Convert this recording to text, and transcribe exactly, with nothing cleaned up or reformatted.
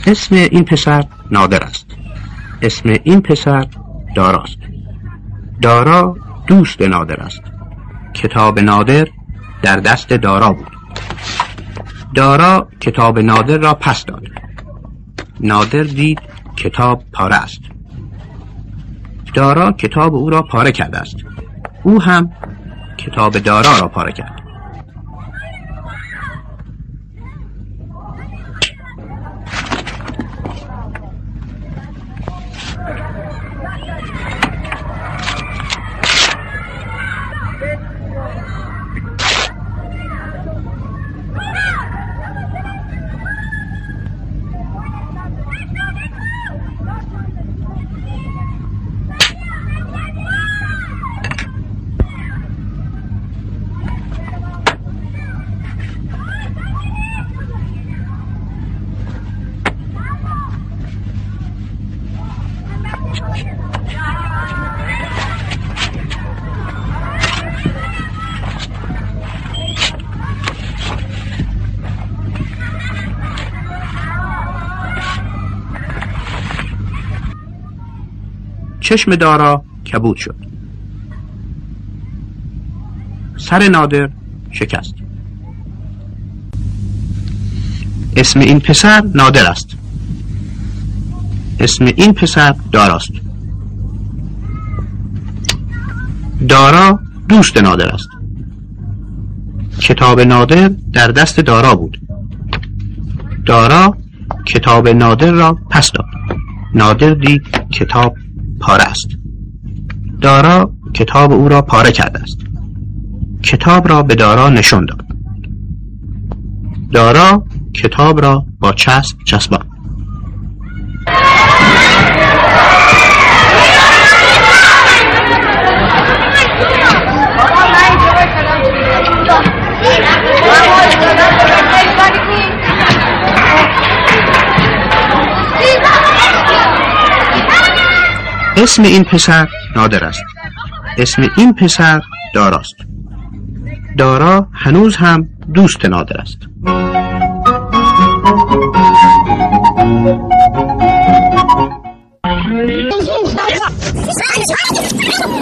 اسم این پسر نادر است. اسم این پسر داراست. دارا دوست نادر است. کتاب نادر در دست دارا بود. دارا کتاب نادر را پس داد. نادر دید کتاب پاره است. دارا کتاب او را پاره کرده است. او هم کتاب دارا را پاره کرد. چشم دارا کبود شد. سر نادر شکست. اسم این پسر نادر است. اسم این پسر داراست. دارا دوست نادر است. کتاب نادر در دست دارا بود. دارا کتاب نادر را پس داد. نادر دید کتاب پاره است. دارا کتاب او را پاره کرده است. کتاب را به دارا نشان داد. دارا کتاب را با چسب چسباند. اسم این پسر نادر است. اسم این پسر داراست. دارا هنوز هم دوست نادر است.